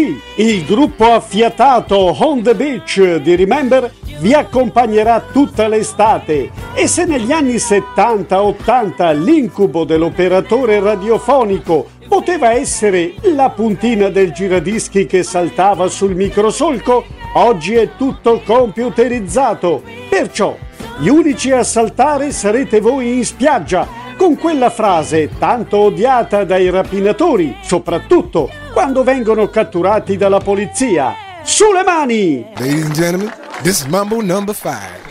Il gruppo affiatato On the Beach di Remember vi accompagnerà tutta l'estate e se negli anni 70-80 l'incubo dell'operatore radiofonico poteva essere la puntina del giradischi che saltava sul microsolco, oggi è tutto computerizzato. Perciò gli unici a saltare sarete voi in spiaggia con quella frase tanto odiata dai rapinatori, soprattutto quando vengono catturati dalla polizia. Sulle mani! Ladies and gentlemen, this is Mambo number 5.